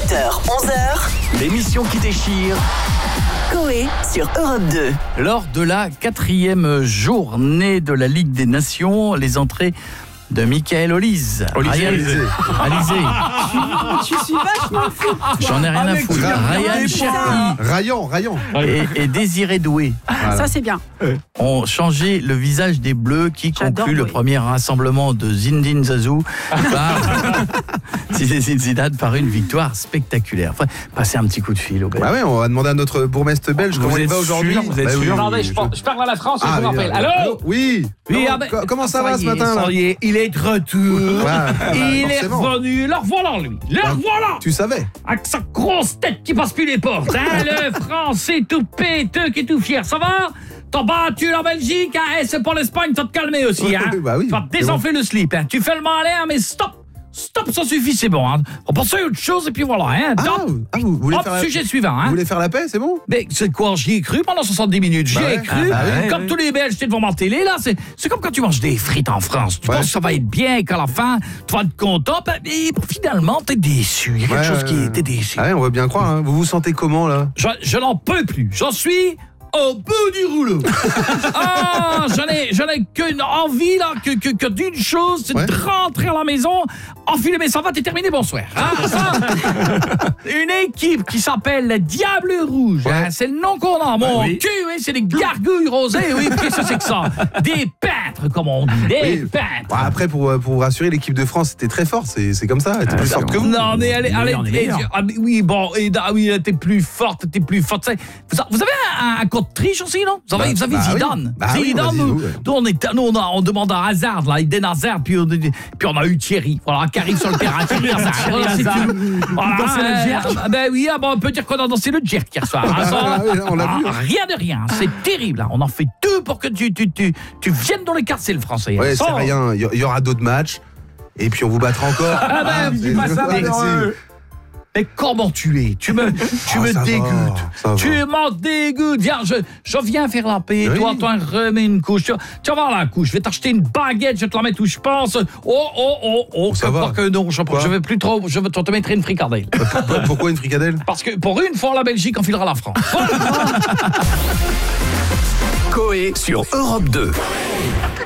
8h, 11h, L'émission qui déchire. Coé sur Europe 2. Lors de la 4e journée de la Ligue des Nations, les entrées de Michael Olise. Alizé. Je suis vachement fou. J'en ai rien à foutre. Ryan Cherki Rayan. et Désiré Doué Ça, c'est bien. ont changé le visage des Bleus qui J'adore conclut le Doué. premier rassemblement de Zinedine Zazou Zidane par une victoire spectaculaire. Enfin, passez un petit coup de fil au Belges. Bah oui, on va demander à notre bourgmestre belge comment il va aujourd'hui. Vous êtes Bah oui, sûr? oui, Attendez, oui, je parle à la France et je vous oui, rappelle. Allô? Oui. Comment ça va ce matin là? Il est de retour. Il est forcément. revenu. Le revoilà, lui. Le revoilà. Tu savais? Avec sa grosse tête qui passe plus les portes. Hein, le français tout péteux qui est tout fier. Ça va? T'as battu la Belgique, hein? Et c'est pour l'Espagne, t'as te calmer aussi, hein? Bah oui, Tu vas te désenfler le slip, hein? Tu fais le malin, mais stop! Stop, ça suffit, c'est bon, hein? On pense à autre chose et puis voilà, hein? Vous voulez Hop, faire la... sujet suivant, hein? Vous voulez faire la paix, c'est bon? Mais c'est quoi? J'y ai cru pendant 70 minutes. J'y ai cru. Comme tous les Belges, j'étais devant ma télé, là. C'est comme quand tu manges des frites en France. Tu penses que ça va être bien et qu'à la fin, tu vas être content. Et finalement, t'es déçu. Il y a quelque chose qui était déçu. Ah ouais, on va bien croire. Hein. Vous vous sentez comment là? Je n'en peux plus. J'en suis au bout du rouleau. Ah, j'en ai qu'une envie, là, que d'une chose, c'est de rentrer à la maison, enfiler mes savates et terminer, bonsoir. Ah, ça, une équipe qui s'appelle le Diable Rouge. Hein, c'est le nom qu'on a. Mon cul, oui, c'est des gargouilles rosées. Oui, qu'est-ce que c'est que ça? Des peintres, comme on dit. Des peintres. Bon, après, pour vous rassurer, l'équipe de France était très forte. C'est comme ça. Elle était plus forte que vous. Non, mais elle oui, bon, oui, elle était plus forte, Vous avez un code triche aussi, non? Vous avez Zidane. Zidane, nous, on demande à Hazard, là, Eden Hazard, puis on a eu Thierry, voilà, qui arrive sur le terrain. Thierry Hazard. On peut dire qu'on a dansé le jerk hier soir. On l'a vu. Rien de rien, c'est terrible. On en fait deux pour que tu viennes dans les quartiers, le français. Ouais, c'est rien. Il y aura d'autres matchs. Et puis on vous battra encore. Dis pas ça, mais comment tu es? Tu me dégoûtes. Tu m'en dégoûtes. Viens, je viens faire la paix. Oui. Toi, remets une couche. Tu vas voir la couche. Je vais t'acheter une baguette. Je vais te la mettre où je pense. Ça va. Que non. Je vais plus trop. Je vais te mettre une fricadelle. Pourquoi une fricadelle? Parce que pour une fois, la Belgique enfilera la France. Coé sur Europe 2.